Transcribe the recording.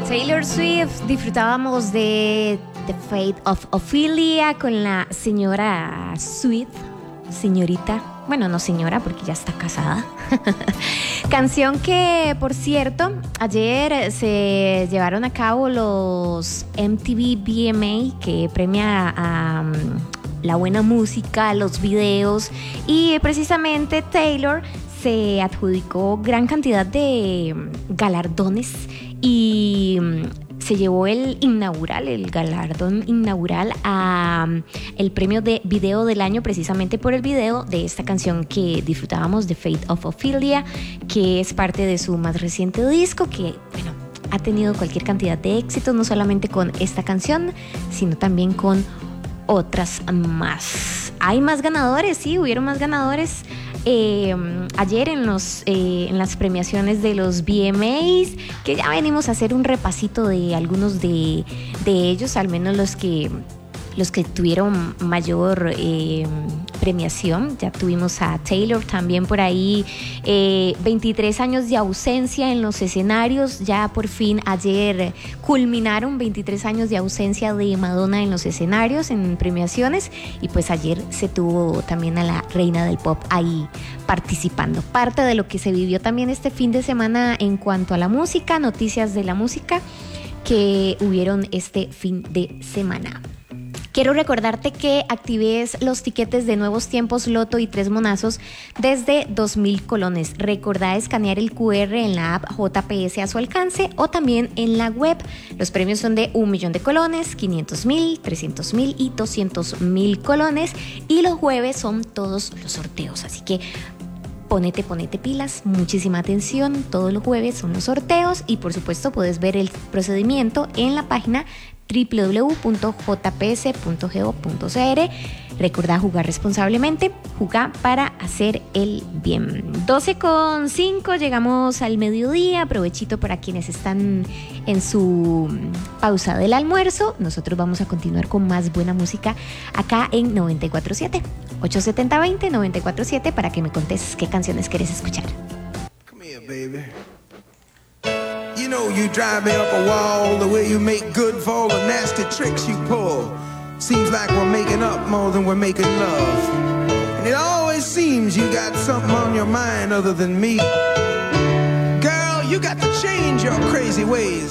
Taylor Swift, disfrutábamos de The Fate of Ophelia con la señora Swift, señorita, bueno, no señora porque ya está casada. Canción que, por cierto, ayer se llevaron a cabo los MTV VMA, que premia a la buena música, los videos, y precisamente Taylor se adjudicó gran cantidad de galardones y se llevó el galardón inaugural a el premio de video del año, precisamente por el video de esta canción que disfrutábamos, The Fate of Ophelia, que es parte de su más reciente disco, que, bueno, ha tenido cualquier cantidad de éxitos, no solamente con esta canción, sino también con otras más. Hay más ganadores, sí, hubieron más ganadores. Ayer en las premiaciones de los VMAs, que ya venimos a hacer un repasito de algunos de ellos, al menos los que tuvieron mayor premiación. Ya tuvimos a Taylor también por ahí, 23 años de ausencia en los escenarios. Ya por fin ayer culminaron 23 años de ausencia de Madonna en los escenarios, en premiaciones, y pues ayer se tuvo también a la reina del pop ahí participando. Parte de lo que se vivió también este fin de semana en cuanto a la música, noticias de la música que hubieron este fin de semana. Quiero recordarte que actives los tiquetes de Nuevos Tiempos, Loto y Tres Monazos desde 2.000 colones. Recordá escanear el QR en la app JPS a su alcance o también en la web. Los premios son de 1 millón de colones, 500.000, 300.000 y 200.000 colones. Y los jueves son todos los sorteos. Así que ponete pilas, muchísima atención. Todos los jueves son los sorteos y por supuesto puedes ver el procedimiento en la página www.jps.go.cr. Recordá jugar responsablemente, jugar para hacer el bien. 12:05, llegamos al mediodía. Provechito para quienes están en su pausa del almuerzo. Nosotros vamos a continuar con más buena música acá en 94.7 870-20 94.7 para que me contes qué canciones quieres escuchar. Come here, baby. You know you drive me up a wall, the way you make good for all the nasty tricks you pull. Seems like we're making up more than we're making love. And it always seems you got something on your mind other than me. Girl, you got to change your crazy ways.